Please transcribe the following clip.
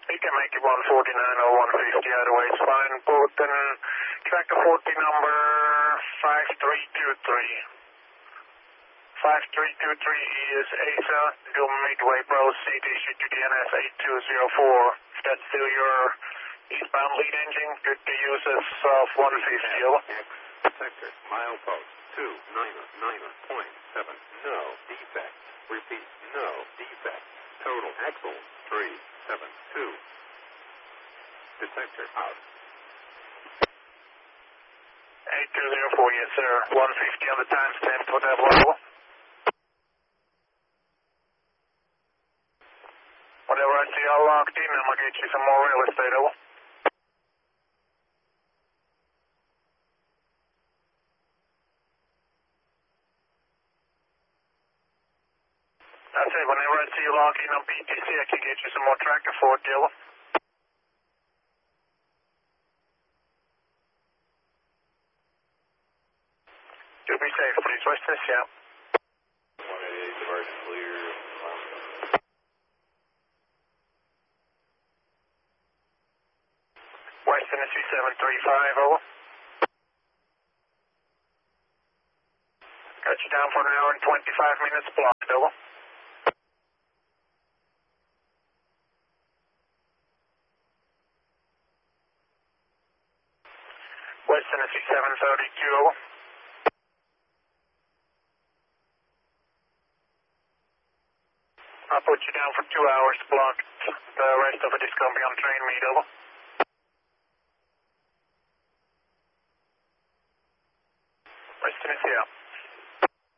You can make it 149 or 150, either way it's fine. Put in tractor 40 number 5323. 5323 is ASA, do midway proceed, issue to DNS 8204. If that's still your eastbound lead engine, good to use as 150, over. Sector, milepost 299.7, no defect. Repeat, no defect. Total axle 372. Detector out. 8204, yes sir. 150 on the timestamp for that level. Whenever I see y'all locked in, I'm gonna get you some more real estate, over. I said, whenever I see you lock in on PTC, I can get you some more tractor for it, over. Do be safe, please. Western is yeah. 188, departure clear. Western is 3735, over. Got you down for an hour and 25 minutes blocked, over. Western is 3732, over. I'll put you down for 2 hours blocked. The rest of it is going to be on train meet, over. Western is here.